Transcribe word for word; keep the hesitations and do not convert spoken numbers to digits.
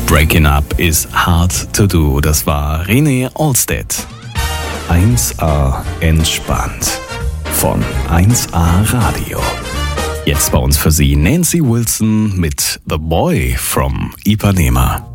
Breaking up is hard to do. Das war René Olstedt. eins a entspannt von eins a Radio. Jetzt bei uns für Sie Nancy Wilson mit The Boy from Ipanema.